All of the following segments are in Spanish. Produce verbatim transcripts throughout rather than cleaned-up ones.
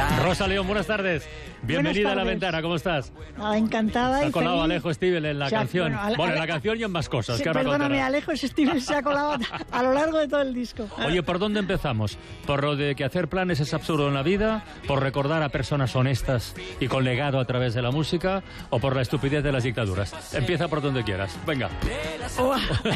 Rosa León, buenas tardes. Bienvenida a La Ventana, ¿cómo estás? Ah, encantada. Se ha y colado feliz. Alejo Stivel en la O sea, canción. Bueno, ale, bueno, en ale, la canción y en más cosas. Sí, que ahora perdóname, contará. Alejo Stivel se ha colado a lo largo de todo el disco. Oye, ¿por dónde empezamos? ¿Por lo de que hacer planes es absurdo en la vida? ¿Por recordar a personas honestas y con legado a través de la música? ¿O por la estupidez de las dictaduras? Empieza por donde quieras. Venga. Oh,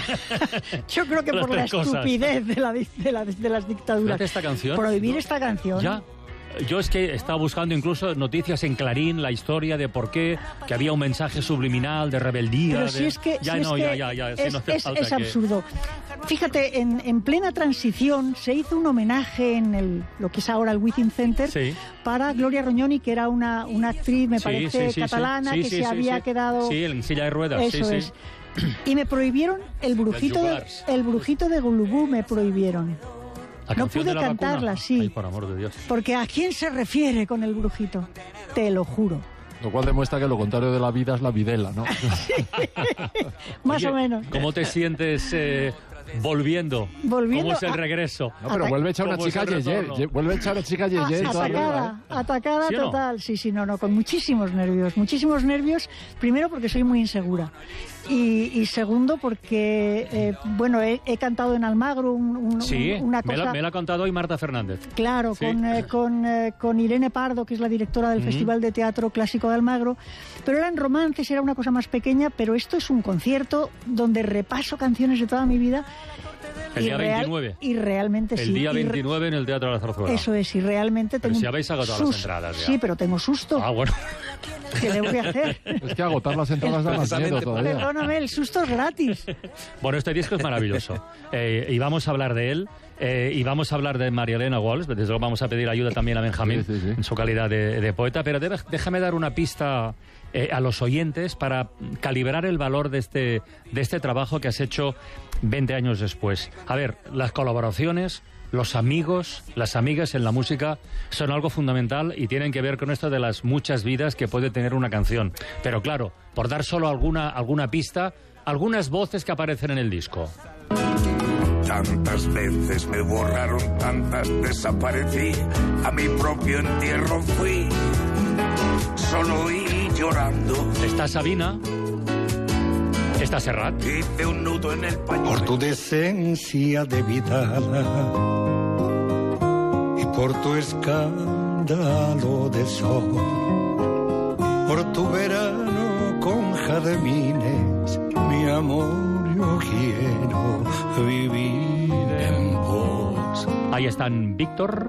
yo creo que Las por la tres cosas. estupidez de, la, de, la, de las dictaduras. Fíjate esta canción. Prohibir esta canción. Ya. Yo es que estaba buscando incluso noticias en Clarín, la historia de por qué, que había un mensaje subliminal de rebeldía. Pero de... si es que, ya si no, es ya, que ya, ya. es, Si no hace es, falta es que- absurdo. Fíjate, en, en plena transición se hizo un homenaje en el, lo que es ahora el Within Center Sí. para Gloria Roñoni, que era una, una actriz, me Sí, parece, sí, sí, catalana, sí, que sí, se sí, había sí. quedado... Sí, en silla de ruedas. Eso sí, es. sí. Y me prohibieron el brujito, Del de, yugular. el brujito de Gulubú, me prohibieron. La No canción pude de la cantarla, vacuna. sí. Ay, por amor de Dios. Porque ¿a quién se refiere con el brujito? Te lo juro. Lo cual demuestra que lo contrario de la vida es la videla, ¿no? Más Oye, o menos. ¿Cómo te sientes eh, volviendo? Volviendo ¿Cómo es el a- regreso? No, pero Atac- vuelve a echar una ¿Cómo es chica el Yeye. retorno? Ye- Vuelve a echar una chica Ah, Yeye. toda arriba, atacada, ¿eh? atacada ¿Sí o no? total. Sí, sí, no, no, con muchísimos nervios. Muchísimos nervios, primero porque soy muy insegura. Y, y segundo porque, eh, bueno, he, he cantado en Almagro un, un- Sí, un- una me, cosa... la, me la ha contado hoy Marta Fernández. Claro, Sí. con, eh, con, eh, con Irene Pardo, que es la directora del Ujú. Festival de Teatro Clásico de Almagro, pero eran romances, era una cosa más pequeña, pero esto es un concierto donde repaso canciones de toda mi vida. El y día real- veintinueve. Y realmente sí. El día y re- veintinueve en el Teatro de la Zarzuela. Eso es, y realmente Pero tengo... si un habéis agotado las sus- entradas ya. Sí, pero tengo susto. Ah, bueno. ¿Qué le voy a hacer? Es que agotar las entradas da más miedo todavía. Perdóname, el susto es gratis. Bueno, este disco es maravilloso. Eh, y vamos a hablar de él. eh, y vamos a hablar de María Elena Walsh. Desde luego vamos a pedir ayuda también a Benjamín, Sí, sí, sí. en su calidad de, de poeta. Pero debe- déjame dar una pista eh, a los oyentes para calibrar el valor de este, de este trabajo que has hecho veinte años después. A ver, las colaboraciones, los amigos, las amigas en la música son algo fundamental y tienen que ver con esto de las muchas vidas que puede tener una canción. Pero claro, por dar solo alguna, alguna pista, algunas voces que aparecen en el disco. Tantas veces me borraron, tantas desaparecí. A mi propio entierro fui, solo y llorando. Está Sabina, está Serrat. Hice un nudo en el pañuelo. Por tu decencia de vida y por tu escándalo de sol, por tu verano con jardines, mi amor, yo quiero vivir en vos. Ahí están Víctor,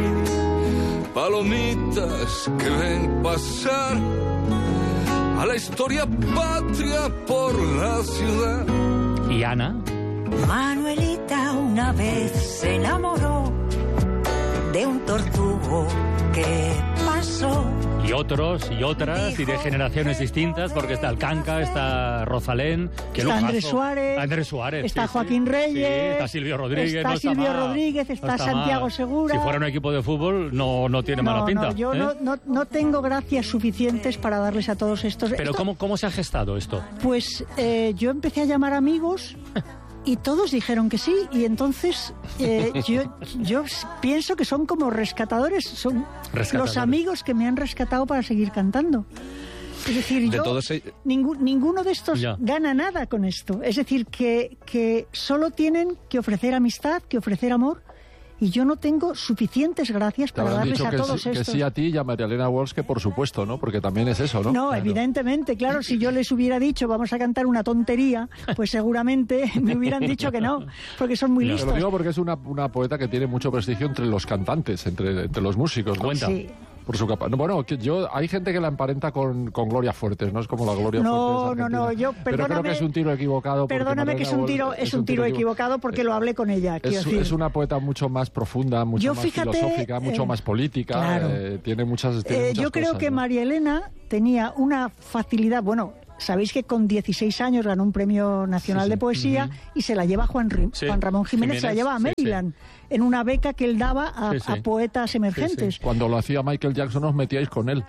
Palomitas que ven pasar a la historia patria por la ciudad. y Ana. Manuelita una vez se enamoró de un tortugo que pasó. Y otros y otras, y de generaciones distintas, porque está el Canca, está Rosalén, que Está lujazo. Andrés Suárez, Andrés Suárez, está sí, sí. Joaquín Reyes, Sí, está Silvio Rodríguez, está no Silvio mal, Rodríguez, no está Santiago mal. Segura. Si fuera un equipo de fútbol, no, no tiene mala No, pinta. no, yo ¿eh? no, no, no tengo gracias suficientes para darles a todos estos. Pero Esto- ¿cómo, ¿cómo se ha gestado esto? Pues eh, yo empecé a llamar amigos y todos dijeron que sí, y entonces eh, yo, yo pienso que son como rescatadores, son Rescatadores. los amigos que me han rescatado para seguir cantando. Es decir, De yo, todos ellos- ningú- ninguno de estos Ya. gana nada con esto. Es decir, que, que solo tienen que ofrecer amistad, que ofrecer amor, y yo no tengo suficientes gracias Te para habrán darles dicho a que todos sí, que estos. sí a ti y a María Elena Walsh, que por supuesto, ¿no? Porque también es eso, ¿no? No, Claro. evidentemente, claro, si yo les hubiera dicho vamos a cantar una tontería, pues seguramente me hubieran dicho que no, porque son muy Te lo listos. digo porque es una, una poeta que tiene mucho prestigio entre los cantantes, entre, entre los músicos, ¿no? Cuenta. Sí. Por su capa. No, bueno, que yo hay gente que la emparenta con, con Gloria Fuertes, ¿no? Es como la Gloria No, Fuertes no, no, argentina. yo, Pero creo perdóname, que es un tiro equivocado. porque Perdóname María que es Elena un tiro, Walsh es un tiro equivocado porque lo hablé con ella, quiero Es, decir. es una poeta mucho más profunda, mucho Yo, más fíjate, filosófica, mucho eh, más política. claro. eh, tiene muchas, tiene Eh, muchas yo creo cosas, que ¿no? María Elena tenía una facilidad, bueno, sabéis que con dieciséis años ganó un premio nacional sí, sí. de poesía uh-huh. y se la lleva Juan, sí. Juan Ramón Jiménez, Jiménez, se la lleva a Maryland, sí, sí. en una beca que él daba a, sí, sí. a poetas emergentes. Sí, sí. Cuando lo hacía Michael Jackson os metíais con él.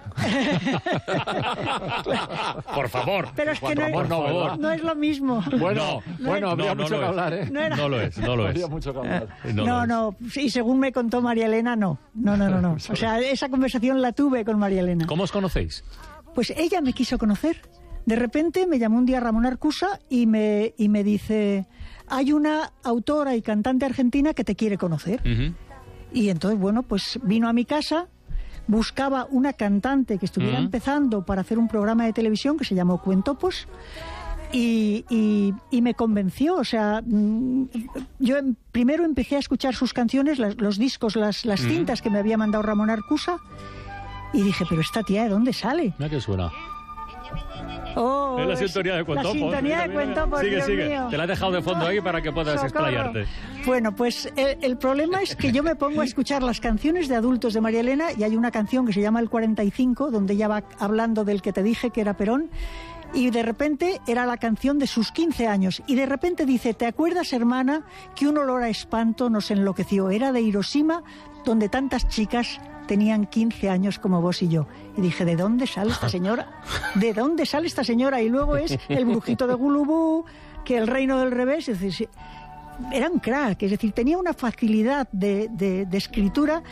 Por favor. Pero es que no, Ramón, es, no, no es lo mismo. Bueno, no, bueno, no, habría no, mucho no que hablar, ¿eh? No, era... no lo es, no lo es. Habría mucho que hablar. No, no, no. Y según me contó María Elena, no. No, no, no, no. O sea, esa conversación la tuve con María Elena. ¿Cómo os conocéis? Pues ella me quiso conocer. De repente me llamó un día Ramón Arcusa y me, y me dice, hay una autora y cantante argentina que te quiere conocer. Uh-huh. Y entonces, bueno, pues vino a mi casa, buscaba una cantante que estuviera uh-huh. empezando para hacer un programa de televisión que se llamó Cuentopos. Y, y, y me convenció, o sea, yo primero empecé a escuchar sus canciones, las, los discos, las, las uh-huh. cintas que me había mandado Ramón Arcusa, y dije, pero esta tía, ¿de dónde sale? Mira que suena. Oh, es la sintonía de Cuentopos. La sintonía de Cuentopos, Sigue, Dios sigue. mío. Te la he dejado de fondo ahí para que puedas Socorro. explayarte. Bueno, pues el, el problema es que yo me pongo a escuchar las canciones de adultos de María Elena y hay una canción que se llama El cuarenta y cinco, donde ella va hablando del que te dije que era Perón. Y de repente era la canción de sus quince años. Y de repente dice, ¿te acuerdas, hermana, que un olor a espanto nos enloqueció? Era de Hiroshima, donde tantas chicas tenían quince años como vos y yo. Y dije, ¿de dónde sale esta señora? ¿De dónde sale esta señora? Y luego es El brujito de Gulubú, que El reino del revés. Es decir, era un crack. Es decir, tenía una facilidad de, de, de escritura.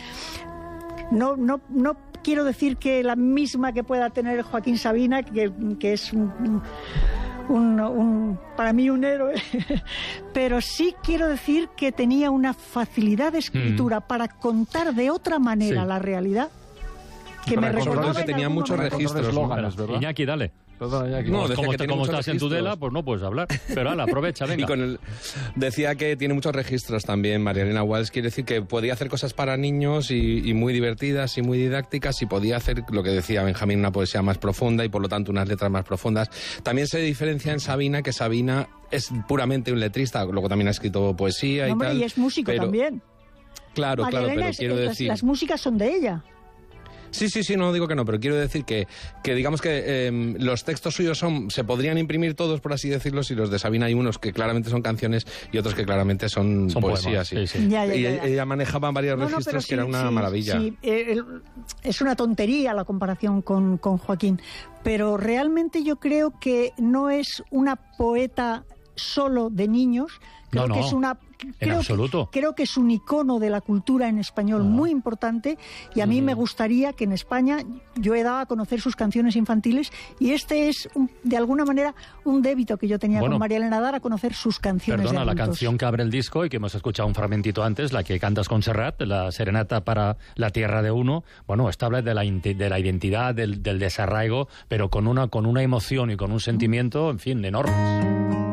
No, no, no quiero decir que la misma que pueda tener Joaquín Sabina, que, que es un, un, un, para mí un héroe, pero sí quiero decir que tenía una facilidad de escritura mm. para contar de otra manera sí. la realidad, que para me recordaba que tenía muchos momento. registros. Eslóganes, ¿verdad? Iñaki, dale. Perdón, Iñaki. No, no, como, te, como estás en Tudela, pues no puedes hablar. Pero ala, aprovecha, venga. Y con el, decía que tiene muchos registros también, María Elena Walsh. Quiere decir que podía hacer cosas para niños y, y muy divertidas y muy didácticas, y podía hacer lo que decía Benjamín, una poesía más profunda y por lo tanto unas letras más profundas. También se diferencia en Sabina, que Sabina es puramente un letrista, luego también ha escrito poesía y Hombre, tal. Y es músico pero, también. Claro, María claro, Elena pero es, quiero las, decir... Las músicas son de ella. Sí, sí, sí, no digo que no, pero quiero decir que, que digamos que eh, los textos suyos son, se podrían imprimir todos, por así decirlo, si los de Sabina hay unos que claramente son canciones y otros que claramente son, son poesías. Sí. Sí, sí. Ya, ya, y ya, ya. ella manejaba varios no, registros no, que sí, era una sí, maravilla. Sí, eh, el, es una tontería la comparación con, con Joaquín, pero realmente yo creo que no es una poeta solo de niños, creo no, que no. es una... En creo absoluto. Que, creo que es un icono de la cultura en español ah. muy importante, y a mí uh-huh. me gustaría que en España, yo he dado a conocer sus canciones infantiles, y este es un, de alguna manera un débito que yo tenía bueno, con María Elena, dar a conocer sus canciones. Perdona, de la canción que abre el disco y que hemos escuchado un fragmentito antes, la que cantas con Serrat, la serenata para la tierra de uno, bueno, esta habla de la, de la identidad, del, del desarraigo, pero con una, con una emoción y con un sentimiento, en fin, enormes.